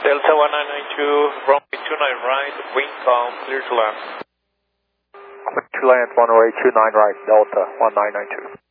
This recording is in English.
Delta 1992, runway 29 right, wind calm, clear to land. To land, runway 29 right, Delta 1992.